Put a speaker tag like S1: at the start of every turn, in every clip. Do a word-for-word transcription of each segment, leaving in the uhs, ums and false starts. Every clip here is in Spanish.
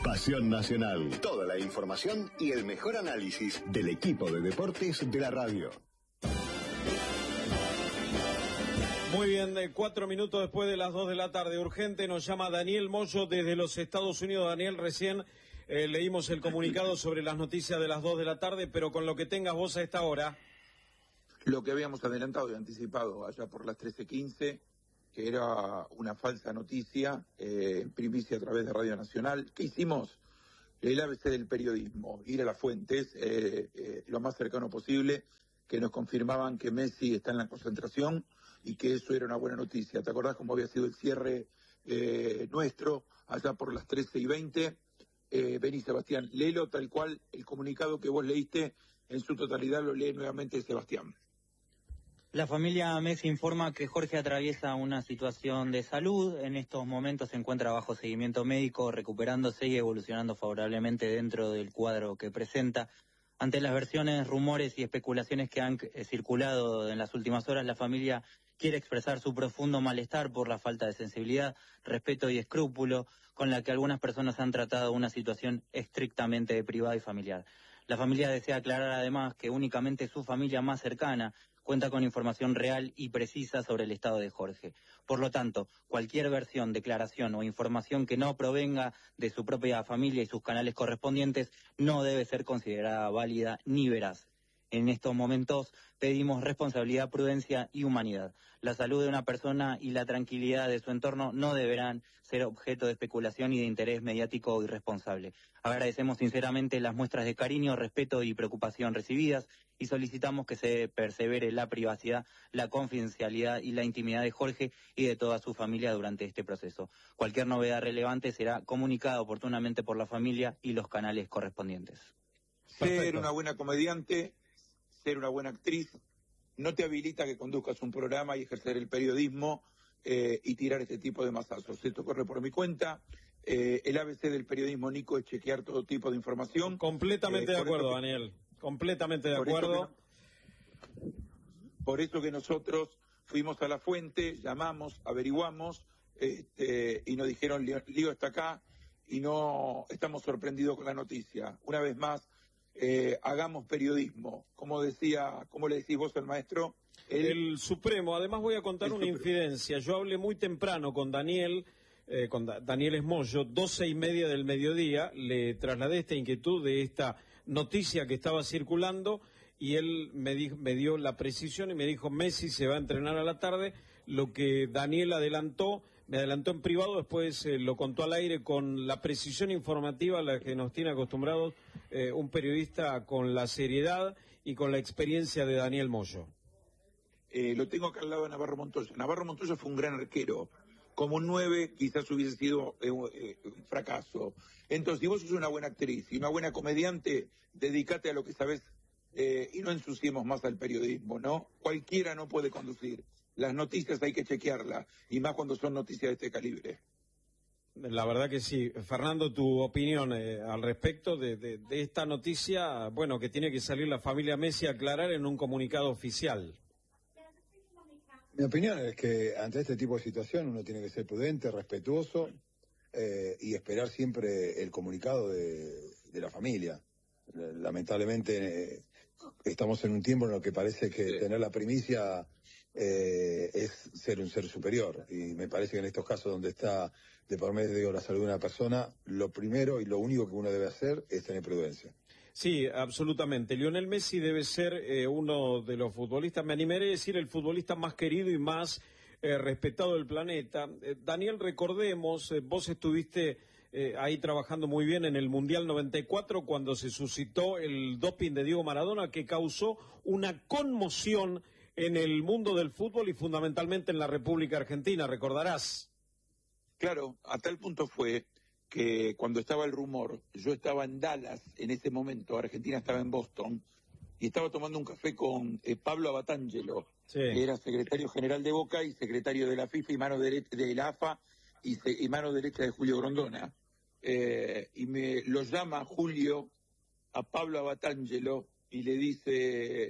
S1: Pasión Nacional. Toda la información y el mejor análisis del equipo de deportes de la radio.
S2: Muy bien, de cuatro minutos después de las dos de la tarde, urgente, nos llama Daniel Moyo desde los Estados Unidos. Daniel, recién eh, leímos el comunicado sobre las noticias de las dos de la tarde, pero con lo que tengas vos a esta hora.
S3: Lo que habíamos adelantado y anticipado allá por las trece quince, que era una falsa noticia, eh, primicia a través de Radio Nacional. ¿Qué hicimos? El A B C del periodismo, ir a las fuentes, eh, eh, lo más cercano posible, que nos confirmaban que Messi está en la concentración y que eso era una buena noticia. ¿Te acordás cómo había sido el cierre eh, nuestro allá por las trece y veinte? Eh, vení, Sebastián, léelo tal cual el comunicado que vos leíste en su totalidad, lo lee nuevamente Sebastián.
S4: La familia Messi informa que Jorge atraviesa una situación de salud. En estos momentos se encuentra bajo seguimiento médico, recuperándose y evolucionando favorablemente dentro del cuadro que presenta. Ante las versiones, rumores y especulaciones que han eh, circulado en las últimas horas, la familia quiere expresar su profundo malestar por la falta de sensibilidad, respeto y escrúpulo con la que algunas personas han tratado una situación estrictamente privada y familiar. La familia desea aclarar además que únicamente su familia más cercana cuenta con información real y precisa sobre el estado de Jorge. Por lo tanto, cualquier versión, declaración o información que no provenga de su propia familia y sus canales correspondientes no debe ser considerada válida ni veraz. En estos momentos pedimos responsabilidad, prudencia y humanidad. La salud de una persona y la tranquilidad de su entorno no deberán ser objeto de especulación y de interés mediático irresponsable. Agradecemos sinceramente las muestras de cariño, respeto y preocupación recibidas y solicitamos que se persevere la privacidad, la confidencialidad y la intimidad de Jorge y de toda su familia durante este proceso. Cualquier novedad relevante será comunicada oportunamente por la familia y los canales correspondientes.
S3: Perfecto. Ser una buena comediante, ser una buena actriz, no te habilita que conduzcas un programa y ejercer el periodismo eh, y tirar este tipo de masazos. Esto corre por mi cuenta. Eh, el A B C del periodismo, Nico, es chequear todo tipo de información.
S2: Completamente eh, de acuerdo, que, Daniel. Completamente de por acuerdo.
S3: Eso no, por eso que nosotros fuimos a la fuente, llamamos, averiguamos, este, y nos dijeron, Lío está acá, y no estamos sorprendidos con la noticia. Una vez más, Eh, hagamos periodismo, como decía, como le decís vos al maestro.
S2: El, el Supremo, además voy a contar una Supremo. infidencia, yo hablé muy temprano con Daniel, eh, con da Daniel Esmoyo, doce y media del mediodía, le trasladé esta inquietud de esta noticia que estaba circulando y él me, di me dio la precisión y me dijo, Messi se va a entrenar a la tarde, lo que Daniel adelantó, me adelantó en privado, después eh, lo contó al aire con la precisión informativa a la que nos tiene acostumbrados eh, un periodista con la seriedad y con la experiencia de Daniel Moyo.
S3: Eh, lo tengo acá al lado de Navarro Montoya. Navarro Montoya fue un gran arquero. Como un nueve quizás hubiese sido eh, eh, un fracaso. Entonces, si vos sos una buena actriz y una buena comediante, dedícate a lo que sabés eh, y no ensuciemos más al periodismo, ¿no? Cualquiera no puede conducir. Las noticias hay que chequearlas, y más cuando son noticias de este calibre.
S2: La verdad que sí. Fernando, tu opinión eh, al respecto de, de, de esta noticia, bueno, que tiene que salir la familia Messi a aclarar en un comunicado oficial.
S5: Mi opinión es que ante este tipo de situación uno tiene que ser prudente, respetuoso eh, y esperar siempre el comunicado de, de la familia. Lamentablemente eh, estamos en un tiempo en el que parece que sí. tener la primicia eh, es ser un ser superior, y me parece que en estos casos donde está de por medio la salud de una persona, lo primero y lo único que uno debe hacer es tener prudencia.
S2: Sí, absolutamente. Lionel Messi debe ser eh, uno de los futbolistas, me animaré a decir el futbolista más querido y más eh, respetado del planeta. Eh, Daniel, recordemos, eh, vos estuviste Eh, ahí trabajando muy bien en el Mundial noventa y cuatro cuando se suscitó el doping de Diego Maradona, que causó una conmoción en el mundo del fútbol y fundamentalmente en la República Argentina, recordarás.
S3: Claro, a tal punto fue que cuando estaba el rumor, yo estaba en Dallas en ese momento, Argentina estaba en Boston, y estaba tomando un café con eh, Pablo Abatangelo, sí. que era secretario general de Boca y secretario de la FIFA y mano derecha de la A F A y, y mano derecha de Julio Grondona. Eh, y me lo llama Julio a Pablo Abatangelo y le dice,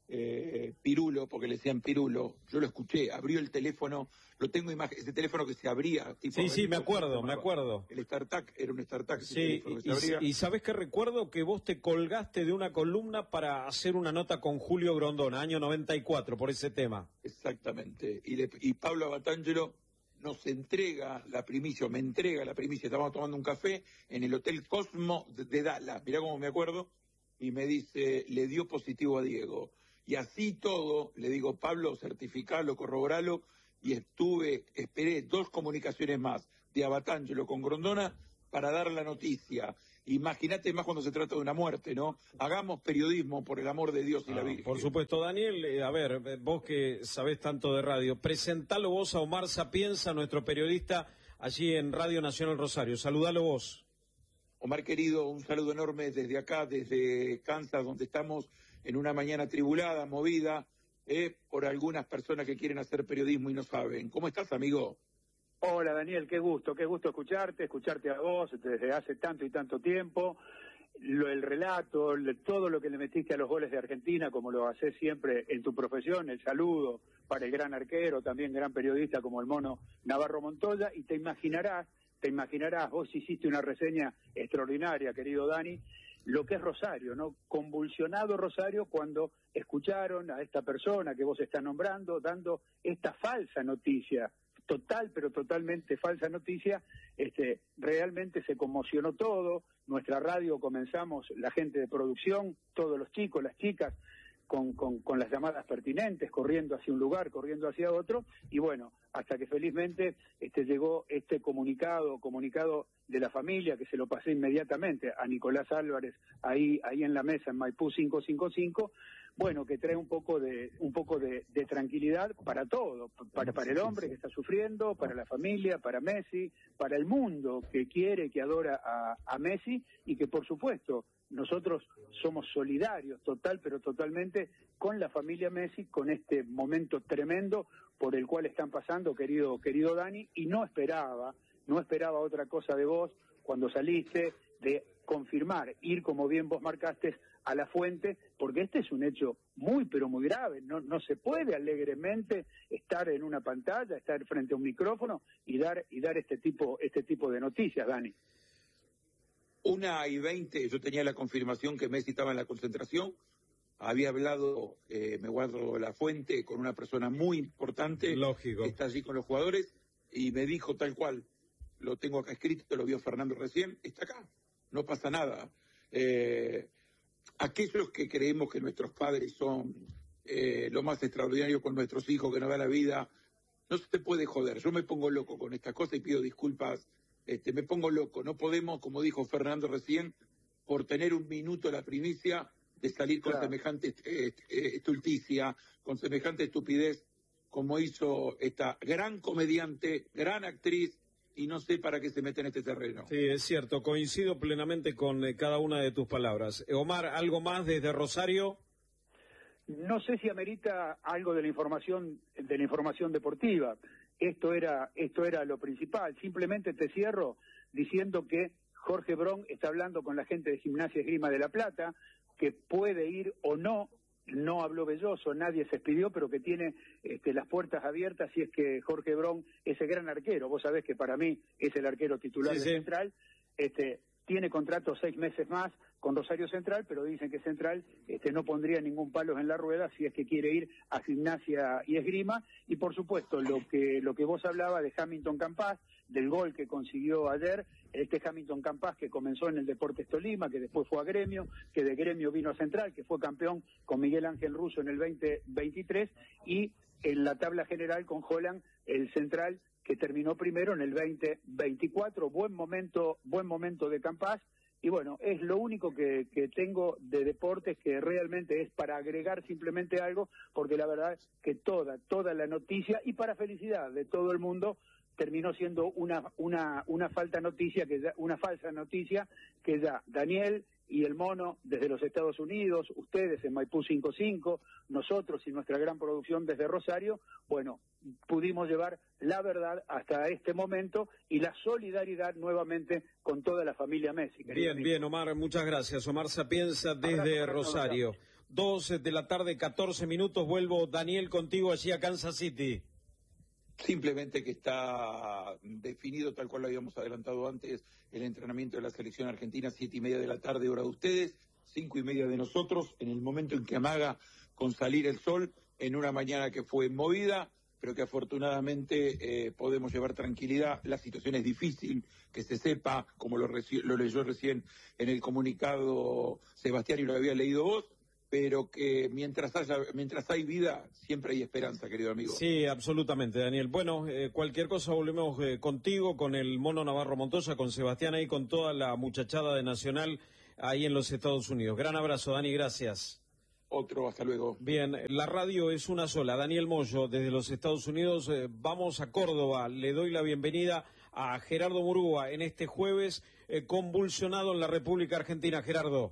S3: eh, Pirulo, porque le decían Pirulo, yo lo escuché, abrió el teléfono, lo tengo imagen, ese teléfono que se abría. Tipo,
S2: sí, sí, me acuerdo, me acuerdo.
S3: El StarTac, era un StarTac.
S2: Sí, y, y, y sabés que recuerdo que vos te colgaste de una columna para hacer una nota con Julio Grondona, año noventa y cuatro, por ese tema.
S3: Exactamente, y, le, y Pablo Abatangelo nos entrega la primicia, o me entrega la primicia, estábamos tomando un café en el Hotel Cosmo de, de Dallas, mirá cómo me acuerdo, y me dice, le dio positivo a Diego. Y así todo, le digo, Pablo, certificalo, corroboralo, y estuve, esperé dos comunicaciones más de Abatangelo con Grondona para dar la noticia. Imagínate más cuando se trata de una muerte, ¿no? Hagamos periodismo por el amor de Dios y ah, la Virgen.
S2: Por supuesto, Daniel, eh, a ver, vos que sabés tanto de radio, presentalo vos a Omar Sapienza, nuestro periodista allí en Radio Nacional Rosario. Saludalo vos.
S3: Omar querido, un saludo enorme desde acá, desde Kansas, donde estamos en una mañana tribulada, movida, eh, por algunas personas que quieren hacer periodismo y no saben. ¿Cómo estás, amigo?
S6: Hola, Daniel, qué gusto, qué gusto escucharte, escucharte a vos desde hace tanto y tanto tiempo. Lo, el relato, el, todo lo que le metiste a los goles de Argentina, como lo haces siempre en tu profesión, el saludo para el gran arquero, también gran periodista como el mono Navarro Montoya, y te imaginarás, te imaginarás, vos hiciste una reseña extraordinaria, querido Dani, lo que es Rosario, ¿no? Convulsionado Rosario cuando escucharon a esta persona que vos estás nombrando, dando esta falsa noticia, total, pero totalmente falsa noticia. Este, realmente se conmocionó todo, nuestra radio comenzamos, la gente de producción, todos los chicos, las chicas, con, con, con las llamadas pertinentes, corriendo hacia un lugar, corriendo hacia otro, y bueno, hasta que felizmente este, llegó este comunicado, comunicado de la familia, que se lo pasé inmediatamente a Nicolás Álvarez, ahí, ahí en la mesa, en Maipú quinientos cincuenta y cinco, bueno, que trae un poco de un poco de, de tranquilidad para todo, para, para el hombre que está sufriendo, para la familia, para Messi, para el mundo que quiere, que adora a, a Messi, y que por supuesto nosotros somos solidarios total, pero totalmente con la familia Messi, con este momento tremendo por el cual están pasando, querido, querido Dani, y no esperaba, no esperaba otra cosa de vos cuando saliste, de confirmar, ir como bien vos marcaste a la fuente, porque este es un hecho muy pero muy grave, no, no se puede alegremente estar en una pantalla, estar frente a un micrófono y dar y dar este tipo este tipo de noticias, Dani.
S3: Una y veinte, yo tenía la confirmación que Messi estaba en la concentración, había hablado, eh, me guardo la fuente, con una persona muy importante,
S2: lógico,
S3: que está allí con los jugadores, y me dijo tal cual, lo tengo acá escrito, lo vio Fernando recién, está acá, no pasa nada. Eh, aquellos que creemos que nuestros padres son eh, lo más extraordinario con nuestros hijos, que nos da la vida, no se puede joder. Yo me pongo loco con estas cosas y pido disculpas, este, me pongo loco. No podemos, como dijo Fernando recién, por tener un minuto la primicia de salir con claro. semejante eh, estulticia, con semejante estupidez, como hizo esta gran comediante, gran actriz, y no sé para qué se mete en este terreno.
S2: Sí, es cierto, coincido plenamente con eh, cada una de tus palabras. Eh, Omar, ¿algo más desde Rosario?
S6: No sé si amerita algo de la información de la información deportiva. Esto era esto era lo principal. Simplemente te cierro diciendo que Jorge Bron está hablando con la gente de Gimnasia Esgrima de La Plata, que puede ir o no. No habló Belloso, nadie se expidió, pero que tiene este, las puertas abiertas si es que Jorge Bron, ese gran arquero, vos sabés que para mí es el arquero titular sí, de sí. Central, este, tiene contrato seis meses más con Rosario Central, pero dicen que Central este, no pondría ningún palo en la rueda si es que quiere ir a Gimnasia y Esgrima, y por supuesto lo que lo que vos hablabas de Hamilton Campas, del gol que consiguió ayer, este Hamilton Campas que comenzó en el Deportes Tolima, que después fue a Gremio, que de Gremio vino a Central, que fue campeón con Miguel Ángel Russo en el veinte veintitrés, y en la tabla general con Holland, el Central, que terminó primero en el veinte veinticuatro, buen momento, buen momento de Campas, y bueno, es lo único que, que tengo de deportes, que realmente es para agregar simplemente algo, porque la verdad que toda, toda la noticia, y para felicidad de todo el mundo, terminó siendo una una una falta noticia que ya, una falsa noticia que ya Daniel y el mono desde los Estados Unidos, ustedes en Maipú cincuenta y cinco, nosotros y nuestra gran producción desde Rosario, bueno, pudimos llevar la verdad hasta este momento y la solidaridad nuevamente con toda la familia Messi.
S2: Bien, amigo. Bien, Omar, muchas gracias. Omar Sapienza desde Rosario. dos de la tarde, catorce minutos. Vuelvo, Daniel, contigo allí a Kansas City.
S3: Simplemente que está definido, tal cual lo habíamos adelantado antes, el entrenamiento de la selección argentina, siete y media de la tarde, hora de ustedes, cinco y media de nosotros, en el momento en que amaga con salir el sol, en una mañana que fue movida, pero que afortunadamente eh, podemos llevar tranquilidad. La situación es difícil, que se sepa, como lo, lo leyó recién en el comunicado Sebastián y lo había leído vos, pero que mientras haya, mientras hay vida, siempre hay esperanza, querido amigo.
S2: Sí, absolutamente, Daniel. Bueno, eh, cualquier cosa volvemos eh, contigo, con el Mono Navarro Montoya, con Sebastián ahí, con toda la muchachada de Nacional ahí en los Estados Unidos. Gran abrazo, Dani, gracias.
S3: Otro, hasta luego.
S2: Bien, la radio es una sola. Daniel Moyo, desde los Estados Unidos. Eh, vamos a Córdoba. Le doy la bienvenida a Gerardo Murúa en este jueves eh, convulsionado en la República Argentina. Gerardo.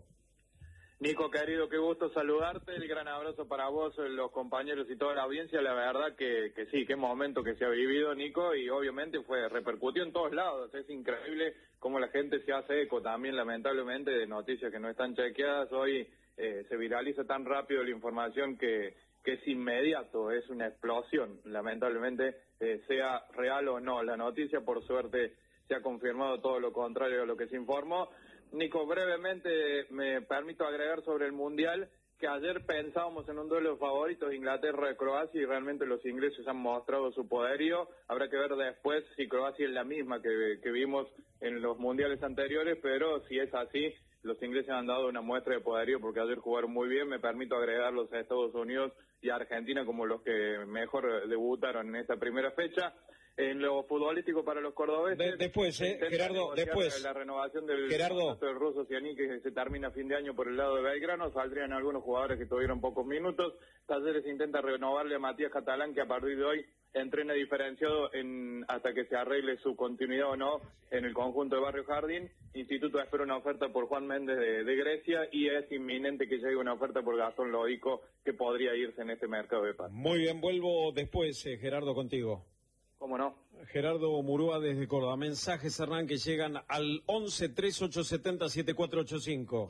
S7: Nico, querido, qué gusto saludarte, el gran abrazo para vos, los compañeros y toda la audiencia. La verdad que, que sí, qué momento que se ha vivido, Nico, y obviamente fue repercutió en todos lados. Es increíble cómo la gente se hace eco también, lamentablemente, de noticias que no están chequeadas. Hoy eh, se viraliza tan rápido la información que, que es inmediato, es una explosión, lamentablemente, eh, sea real o no. La noticia, por suerte, se ha confirmado todo lo contrario de lo que se informó. Nico, brevemente me permito agregar sobre el Mundial que ayer pensábamos en un duelo de favoritos Inglaterra-Croacia y realmente los ingleses han mostrado su poderío. Habrá que ver después si Croacia es la misma que, que vimos en los mundiales anteriores, pero si es así, los ingleses han dado una muestra de poderío porque ayer jugaron muy bien. Me permito agregar los Estados Unidos y Argentina como los que mejor debutaron en esta primera fecha. En lo futbolístico para los cordobeses...
S2: De, después, eh, Gerardo, después.
S7: La renovación del
S2: Gerardo.
S7: del ruso Cianí, que se termina a fin de año por el lado de Belgrano, saldrían algunos jugadores que tuvieron pocos minutos. Talleres intenta renovarle a Matías Catalán, que a partir de hoy entrena diferenciado en, hasta que se arregle su continuidad o no en el conjunto de Barrio Jardín. Instituto espera una oferta por Juan Méndez de, de Grecia y es inminente que llegue una oferta por Gastón Lodico, que podría irse en este mercado de paz.
S2: Muy bien, vuelvo después, eh, Gerardo, contigo.
S7: ¿Cómo no?
S2: Gerardo Murúa desde Córdoba. Mensajes, Hernán, que llegan al once, treinta y ocho setenta, setenta y cuatro ochenta y cinco.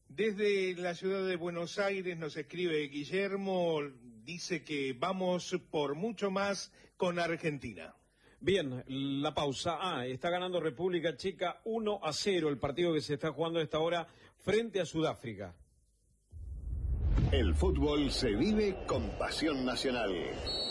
S8: Desde la ciudad de Buenos Aires nos escribe Guillermo, dice que vamos por mucho más con Argentina.
S2: Bien, la pausa. Ah, está ganando República Checa uno a cero el partido que se está jugando a esta hora frente a Sudáfrica.
S1: El fútbol se vive con pasión nacional.